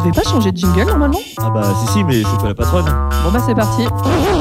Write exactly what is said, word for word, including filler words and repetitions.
devait pas changer de jingle normalement? Ah bah si si, mais c'est pas la patronne. Bon bah c'est parti.